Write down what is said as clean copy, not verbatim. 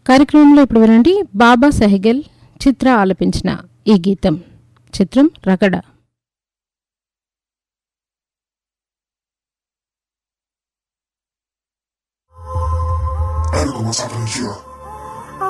కార్యక్రమంలో ఇప్పుడు వినండి బాబా సెహగల్ చిత్ర ఆలపించిన ఈ గీతం. చిత్రం రగడ. I don't know what's happening here.